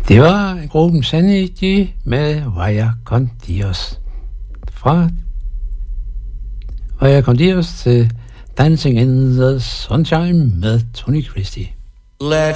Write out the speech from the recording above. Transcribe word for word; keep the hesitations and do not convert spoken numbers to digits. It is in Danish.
Det var gruppen Sanity med Vaya con Dios. Fra Vaya con Dios til Dancing in the Sunshine med Tony Christie. Let's